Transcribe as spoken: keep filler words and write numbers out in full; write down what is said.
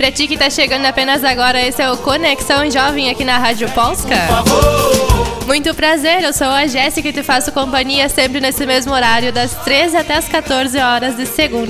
pra ti que tá chegando apenas agora, esse é o Conexão Jovem aqui na Rádio Polska. Muito prazer, eu sou a Jéssica e te faço companhia sempre nesse mesmo horário, das treze até as quatorze horas de segunda